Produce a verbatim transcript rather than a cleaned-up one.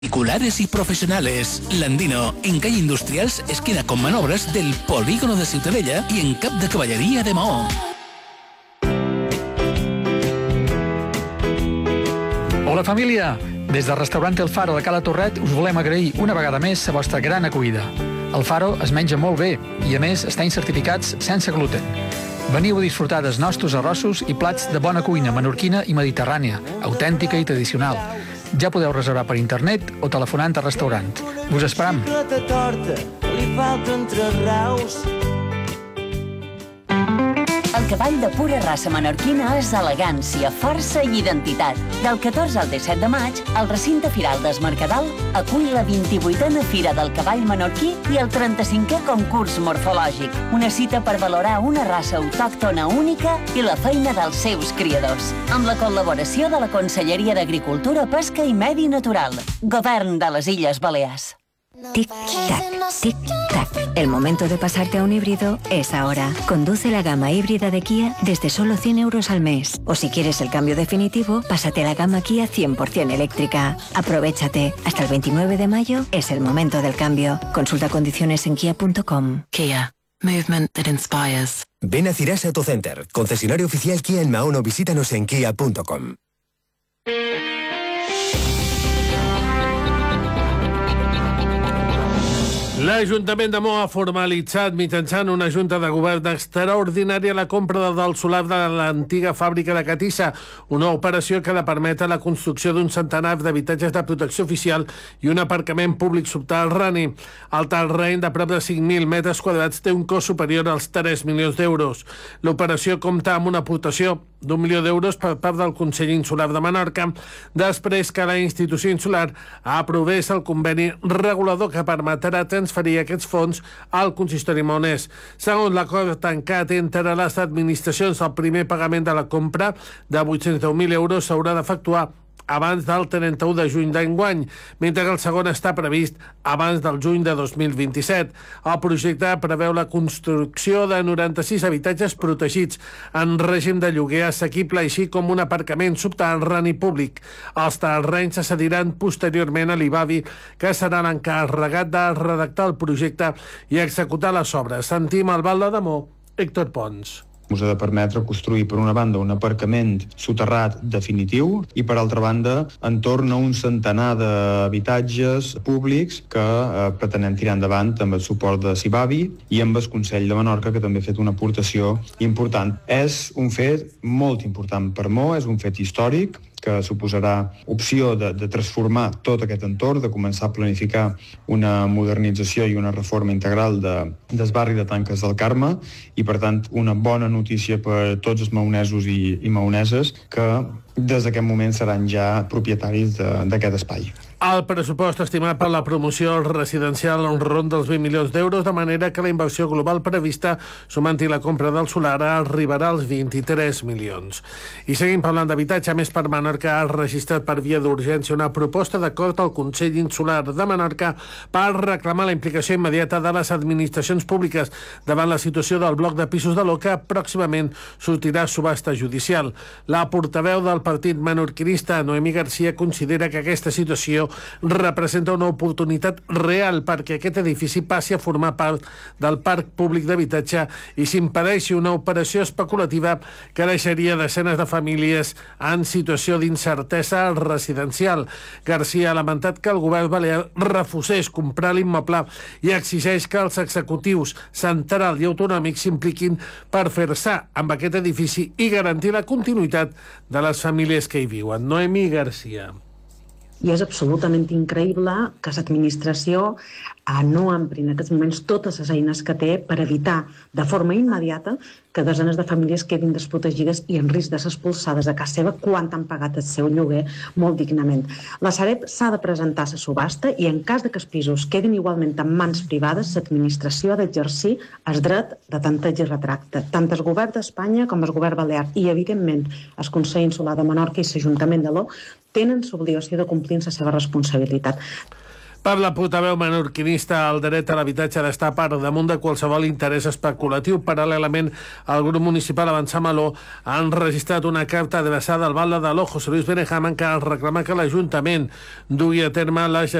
Particulares y profesionales. Landino, en calle Industrials, esquina con manobras del Polígono de Ciutadella y en Cap de Caballería de Maó. Hola família! Des del restaurant El Faro de Cala Torret us volem agrair una vegada més la vostra gran acollida. El Faro es menja molt bé i, a més, estem certificats sense gluten. Veniu a disfrutar dels nostres arrossos i plats de bona cuina menorquina i mediterrània, autèntica i tradicional. Ja podeu reservar per internet o telefonant al restaurant. Us esperam! El cavall de pura raça menorquina és elegància, força i identitat. Del catorze al disset de maig, el recinte firal d'Es Mercadal acull la vint-i-vuitena Fira del Cavall Menorquí i el trenta-cinquè concurs morfològic. Una cita per valorar una raça autòctona única i la feina dels seus criadors. Amb la col·laboració de la Conselleria d'Agricultura, Pesca i Medi Natural. Govern de les Illes Balears. Tic-tac, tic-tac. El momento de pasarte a un híbrido es ahora. Conduce la gama híbrida de Kia desde solo cien euros al mes. O si quieres el cambio definitivo, pásate a la gama Kia cien por ciento eléctrica. Aprovechate. Hasta el veintinueve de mayo es el momento del cambio. Consulta condiciones en kia punto com. Kia. Movement that inspires. Ven a Cirasa Autocenter, concesionario oficial Kia en Mahón, o visítanos en kia punto com. L'Ajuntament de Maó ha formalitzat mitjançant una junta de govern extraordinària la compra del solar de l'antiga fàbrica de Catissa, una operació que ha de permetre la construcció d'un centenar d'habitatges de protecció oficial i un aparcament públic subterrani. El terreny de prop de cinc mil metres quadrats té un cost superior als tres milions d'euros. L'operació compta amb una aportació d'un milió d'euros per part del Consell Insular de Menorca, després que la institució insular aprovés el conveni regulador que permetrà transferir aquests fons al consistori maonès. Segons l'acord tancat entre les administracions, el primer pagament de la compra de vuit-cents deu mil euros s'haurà d'efectuar abans del trenta-u de juny d'enguany, mentre que el segon està previst abans del juny de dos mil vint-i-set. El projecte preveu la construcció de noranta-sis habitatges protegits en règim de lloguer assequible, així com un aparcament subterrani públic. Els terrenys se cediran posteriorment a l'I B A B I, que serà l'encarregat de redactar el projecte i executar les obres. Sentim el Val de Maó, Héctor Pons. Us ha de permetre construir, per una banda, un aparcament soterrat definitiu i, per altra banda, entorn a un centenar d'habitatges públics que eh, pretenem tirar endavant amb el suport de C I B A B I i amb el Consell de Menorca, que també ha fet una aportació important. És un fet molt important per Maó, és un fet històric, que suposarà opció de, de transformar tot aquest entorn, de començar a planificar una modernització i una reforma integral de, del barri de Tanques del Carme i, per tant, una bona notícia per tots els maonesos i, i maoneses que des d'aquest moment seran ja propietaris d'aquest espai. El pressupost estimat per la promoció residencial ronda dels vint milions d'euros, de manera que la inversió global prevista, sumant-hi la compra del solar, arribarà als vint-i-tres milions. I seguim parlant d'habitatge. Més, per Menorca ha registrat per via d'urgència una proposta d'acord al Consell Insular de Menorca per reclamar la implicació immediata de les administracions públiques davant la situació del bloc de pisos de l'O, que pròximament sortirà a subhasta judicial. La portaveu del partit menorquinista, Noemí Garcia, considera que aquesta situació representa una oportunitat real perquè aquest edifici passi a formar part del parc públic d'habitatge i s'impedeixi una operació especulativa que deixaria desenes de famílies en situació d'incertesa residencial. Garcia ha lamentat que el govern balear refusés comprar l'immoble i exigeix que els executius central i autonòmic s'impliquin per fer-se amb aquest edifici i garantir la continuïtat de les famílies que hi viuen. Noemí Garcia. I és absolutament increïble que l'administració no empri en aquests moments totes les eines que té per evitar de forma immediata que desenes de famílies quedin desprotegides i en risc de ser expulsades a casa seva quan han pagat el seu lloguer molt dignament. La Sareb s'ha de presentar a la subhasta i en cas de que els pisos quedin igualment en mans privades, l'administració ha d'exercir el dret de tanteig i retracte. Tant el govern d'Espanya com el govern balear i, evidentment, el Consell Insular de Menorca i l'Ajuntament de l'O tenen l'obligació de complir la seva responsabilitat. Per la portaveu menorquinista, el dret a l'habitatge d'estar per damunt de qualsevol interès especulatiu. Paral·lelament, el grup municipal Avançar Meló ha enregistrat una carta adreçada al batlle de l'O, José Luis Benejama, que reclama que l'Ajuntament dugui a terme la